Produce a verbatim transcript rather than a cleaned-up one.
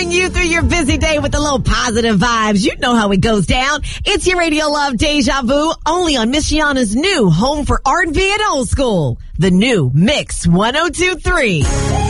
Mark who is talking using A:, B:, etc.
A: getting you through your busy day with a little positive vibes. You know how it goes down. It's your Radio Love Deja Vu, only on Michiana's new home for R and B and old school. The new Mix one oh two point three.